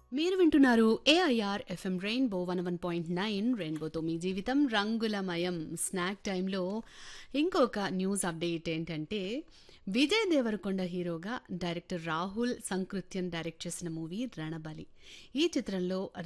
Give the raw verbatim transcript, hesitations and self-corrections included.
మీరు వింటున్నారు AIR FM rainbow one one point nine రెయిన్బోతో మీ జీవితం రంగులమయం. స్నాక్ టైంలో ఇంకొక న్యూస్ అప్డేట్ ఏంటంటే విజయ్ దేవరకొండ హీరోగా డైరెక్టర్ రాహుల్ సంకృత్యన్ డైరెక్ట్ చేసిన మూవీ రణబలి. ఈ చిత్రంలో